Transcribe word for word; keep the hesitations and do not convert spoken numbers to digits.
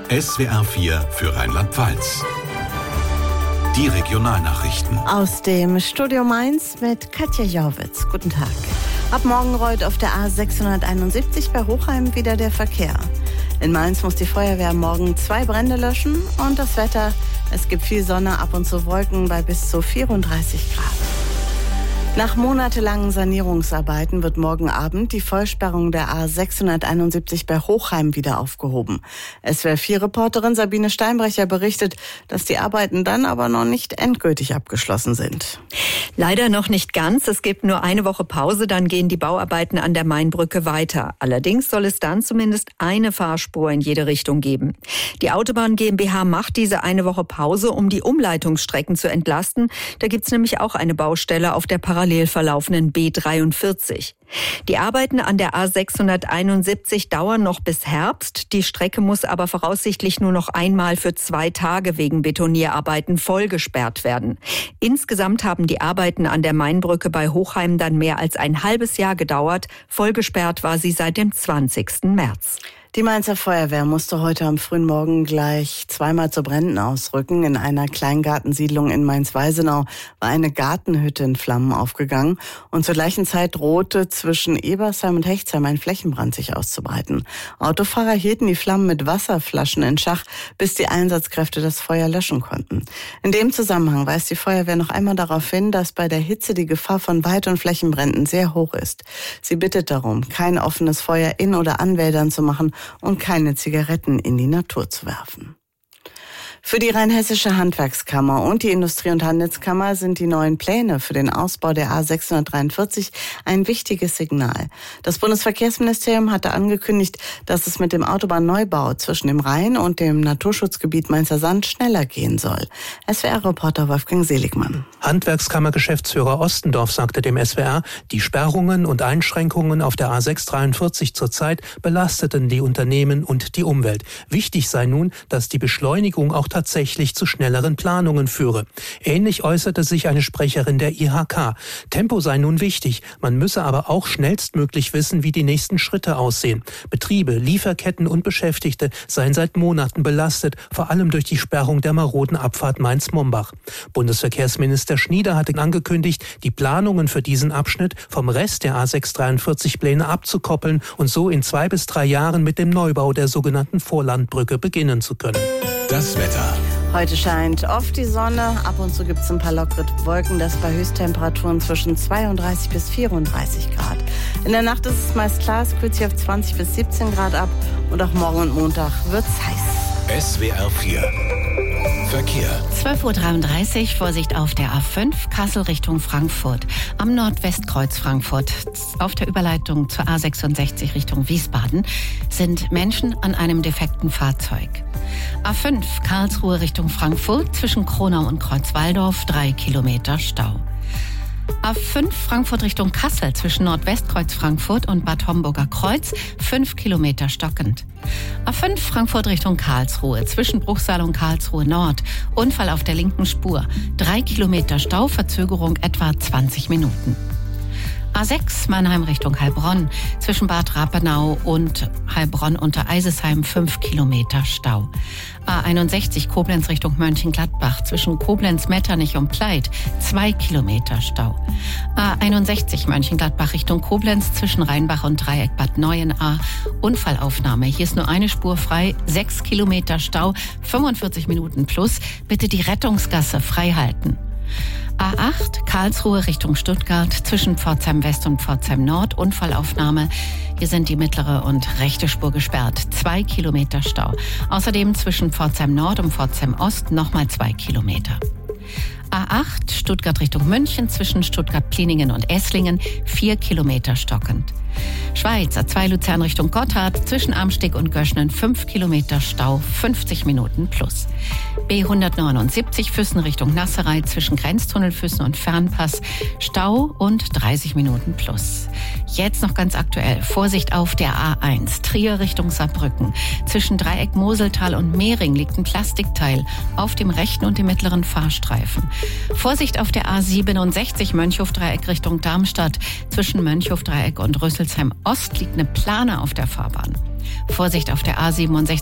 S W R vier für Rheinland-Pfalz. Die Regionalnachrichten. Aus dem Studio Mainz mit Katja Jauwitz. Guten Tag. Ab morgen rollt auf der A sechshunderteinundsiebzig bei Hochheim wieder der Verkehr. In Mainz muss die Feuerwehr morgen zwei Brände löschen und das Wetter, es gibt viel Sonne, ab und zu Wolken bei bis zu vierunddreißig Grad. Nach monatelangen Sanierungsarbeiten wird morgen Abend die Vollsperrung der A sechshunderteinundsiebzig bei Hochheim wieder aufgehoben. S W R vier Reporterin Sabine Steinbrecher berichtet, dass die Arbeiten dann aber noch nicht endgültig abgeschlossen sind. Leider noch nicht ganz. Es gibt nur eine Woche Pause, dann gehen die Bauarbeiten an der Mainbrücke weiter. Allerdings soll es dann zumindest eine Fahrspur in jede Richtung geben. Die Autobahn GmbH macht diese eine Woche Pause, um die Umleitungsstrecken zu entlasten. Da gibt's nämlich auch eine Baustelle auf der parallel verlaufenden B dreiundvierzig. Die Arbeiten an der A sechshunderteinundsiebzig dauern noch bis Herbst. Die Strecke muss aber voraussichtlich nur noch einmal für zwei Tage wegen Betonierarbeiten vollgesperrt werden. Insgesamt haben die Arbeiten an der Mainbrücke bei Hochheim dann mehr als ein halbes Jahr gedauert. Vollgesperrt war sie seit dem zwanzigsten März. Die Mainzer Feuerwehr musste heute am frühen Morgen gleich zweimal zu Bränden ausrücken. In einer Kleingartensiedlung in Mainz-Weisenau war eine Gartenhütte in Flammen aufgegangen und zur gleichen Zeit drohte zwischen Ebersheim und Hechtsheim ein Flächenbrand sich auszubreiten. Autofahrer hielten die Flammen mit Wasserflaschen in Schach, bis die Einsatzkräfte das Feuer löschen konnten. In dem Zusammenhang weist die Feuerwehr noch einmal darauf hin, dass bei der Hitze die Gefahr von Wald- und Flächenbränden sehr hoch ist. Sie bittet darum, kein offenes Feuer in oder an Wäldern zu machen und keine Zigaretten in die Natur zu werfen. Für die Rheinhessische Handwerkskammer und die Industrie- und Handelskammer sind die neuen Pläne für den Ausbau der A sechshundertdreiundvierzig ein wichtiges Signal. Das Bundesverkehrsministerium hatte angekündigt, dass es mit dem Autobahnneubau zwischen dem Rhein und dem Naturschutzgebiet Mainzer Sand schneller gehen soll. S W R-Reporter Wolfgang Seligmann. Handwerkskammer-Geschäftsführer Ostendorf sagte dem S W R, die Sperrungen und Einschränkungen auf der A sechshundertdreiundvierzig zurzeit belasteten die Unternehmen und die Umwelt. Wichtig sei nun, dass die Beschleunigung auch tatsächlich zu schnelleren Planungen führe. Ähnlich äußerte sich eine Sprecherin der I H K. Tempo sei nun wichtig, man müsse aber auch schnellstmöglich wissen, wie die nächsten Schritte aussehen. Betriebe, Lieferketten und Beschäftigte seien seit Monaten belastet, vor allem durch die Sperrung der maroden Abfahrt Mainz-Mombach. Bundesverkehrsminister Schnieder hatte angekündigt, die Planungen für diesen Abschnitt vom Rest der A sechshundertdreiundvierzig-Pläne abzukoppeln und so in zwei bis drei Jahren mit dem Neubau der sogenannten Vorlandbrücke beginnen zu können. Das Wetter. Heute scheint oft die Sonne, ab und zu gibt es ein paar lockere Wolken, das bei Höchsttemperaturen zwischen zweiunddreißig bis vierunddreißig Grad. In der Nacht ist es meist klar, es kühlt sich auf zwanzig bis siebzehn Grad ab und auch morgen und Montag wird's heiß. S W R vier Verkehr. zwölf Uhr dreiunddreißig, Vorsicht auf der A fünf, Kassel Richtung Frankfurt. Am Nordwestkreuz Frankfurt, auf der Überleitung zur A sechsundsechzig Richtung Wiesbaden, sind Menschen an einem defekten Fahrzeug. A fünf, Karlsruhe Richtung Frankfurt, zwischen Kronau und Kreuzwaldorf, drei Kilometer Stau. A fünf, Frankfurt Richtung Kassel, zwischen Nordwestkreuz Frankfurt und Bad Homburger Kreuz, fünf Kilometer stockend. A fünf, Frankfurt Richtung Karlsruhe, zwischen Bruchsal und Karlsruhe Nord, Unfall auf der linken Spur, drei Kilometer Stau, Verzögerung etwa zwanzig Minuten. A sechs, Mannheim Richtung Heilbronn, zwischen Bad Rappenau und Heilbronn unter Eisesheim, fünf Kilometer Stau. A einundsechzig, Koblenz Richtung Mönchengladbach, zwischen Koblenz, Metternich und Pleit, zwei Kilometer Stau. A einundsechzig, Mönchengladbach Richtung Koblenz, zwischen Rheinbach und Dreieck Bad Neuenahr, Unfallaufnahme. Hier ist nur eine Spur frei, sechs Kilometer Stau, fünfundvierzig Minuten plus. Bitte die Rettungsgasse frei halten. A acht, Karlsruhe Richtung Stuttgart, zwischen Pforzheim West und Pforzheim Nord, Unfallaufnahme. Hier sind die mittlere und rechte Spur gesperrt, zwei Kilometer Stau. Außerdem zwischen Pforzheim Nord und Pforzheim Ost nochmal zwei Kilometer. A acht, Stuttgart Richtung München, zwischen Stuttgart-Pliningen und Esslingen, vier Kilometer stockend. Schweiz, A zwei Luzern Richtung Gotthard, zwischen Amsteg und Göschnen, fünf Kilometer Stau, fünfzig Minuten plus. B hundertneunundsiebzig, Füssen Richtung Nasserei, zwischen Grenztunnel Füssen und Fernpass, Stau und dreißig Minuten plus. Jetzt noch ganz aktuell, Vorsicht auf der A eins, Trier Richtung Saarbrücken. Zwischen Dreieck Moseltal und Mehring liegt ein Plastikteil auf dem rechten und dem mittleren Fahrstreifen. Vorsicht auf der A siebenundsechzig, Mönchhof-Dreieck Richtung Darmstadt. Zwischen Mönchhof-Dreieck und Rüsselsheim Ost liegt eine Plane auf der Fahrbahn. Vorsicht auf der A siebenundsechzig